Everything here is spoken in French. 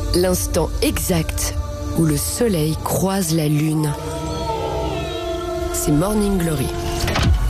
L'instant exact où le soleil croise la lune. C'est Morning Glory.